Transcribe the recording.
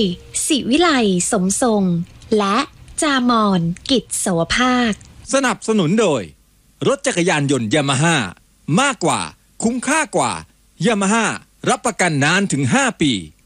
ศิวิไลสมทรงและจามอนกิจโสภาคสนับสนุนโดยรถจักรยานยนต์ยามาฮ่ามากกว่าคุ้มค่ากว่ายามาฮ่ารับประกันนานถึง5 ปี